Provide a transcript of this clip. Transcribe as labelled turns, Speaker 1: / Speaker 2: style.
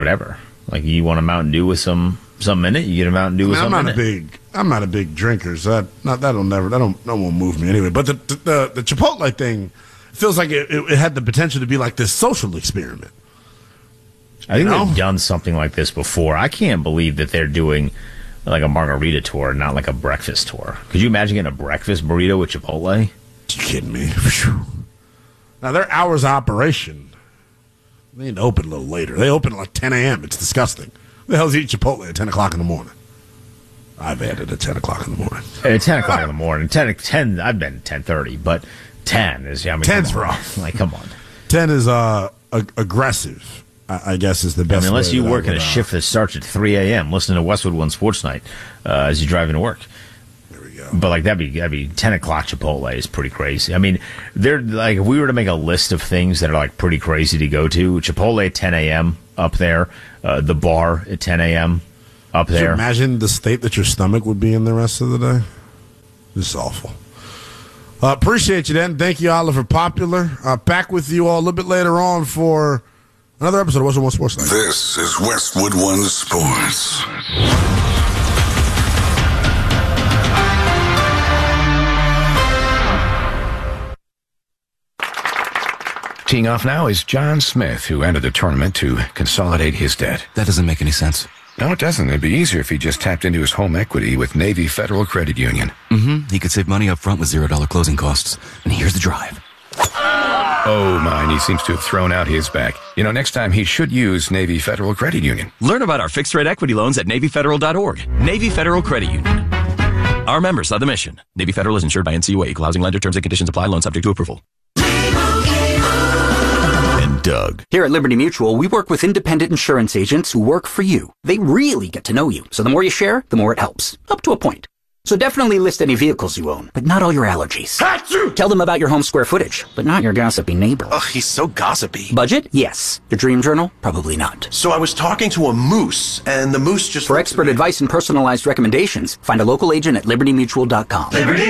Speaker 1: whatever. Like, you want a Mountain Dew with some in it, you get a Mountain Dew with some in it.
Speaker 2: I'm not a big drinker, so that won't move me anyway. But the Chipotle thing feels like it had the potential to be like this social experiment.
Speaker 1: I think they've done something like this before. I can't believe that they're doing like a margarita tour, not like a breakfast tour. Could you imagine getting a breakfast burrito with Chipotle?
Speaker 2: You kidding me? Now, their hours of operation, they need to open a little later. They open at like 10 a.m. It's disgusting. Who the hell's eating Chipotle at 10 o'clock in the morning? I've had it at 10 o'clock in the morning.
Speaker 1: At 10 o'clock in the morning. 10, I've been at 10:30, but 10 is,
Speaker 2: 10's rough.
Speaker 1: Like, come on.
Speaker 2: 10 is aggressive, I guess is the best.
Speaker 1: Unless you work in a shift that starts at 3 a.m., listen to Westwood One Sports Night as you drive into work.
Speaker 2: There we go.
Speaker 1: But like that'd be 10 o'clock Chipotle is pretty crazy. I mean, they're like, if we were to make a list of things that are like pretty crazy to go to, Chipotle at 10 a.m. up there, the bar at 10 a.m. up there.
Speaker 2: Could you imagine the state that your stomach would be in the rest of the day? This is awful. Appreciate you, then. Thank you, Oliver Popular. Back with you all a little bit later on for another episode of Westwood One Sports Night.
Speaker 3: This is Westwood One Sports.
Speaker 4: Teeing off now is John Smith, who entered the tournament to consolidate his debt.
Speaker 5: That doesn't make any sense.
Speaker 4: No, it doesn't. It'd be easier if he just tapped into his home equity with Navy Federal Credit Union.
Speaker 5: He could save money up front with $0 closing costs. And here's the drive.
Speaker 4: Oh, mine. He seems to have thrown out his back. You know, next time he should use Navy Federal Credit Union.
Speaker 6: Learn about our fixed-rate equity loans at NavyFederal.org. Navy Federal Credit Union. Our members are the mission. Navy Federal is insured by NCUA. Equal housing lender. Terms and conditions apply. Loan subject to approval. And Doug.
Speaker 7: Here at Liberty Mutual, we work with independent insurance agents who work for you. They really get to know you. So the more you share, the more it helps. Up to a point. So definitely list any vehicles you own, but not all your allergies. Achoo! Tell them about your home square footage, but not your gossipy neighbor.
Speaker 8: Ugh, he's so gossipy.
Speaker 7: Budget? Yes. Your dream journal? Probably not.
Speaker 8: So I was talking to a moose, and the moose just...
Speaker 7: For expert advice and personalized recommendations, find a local agent at libertymutual.com.
Speaker 8: Liberty